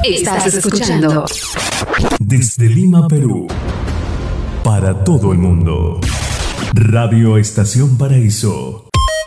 Estás escuchando desde Lima, Perú, para todo el mundo. Radio Estación Paraíso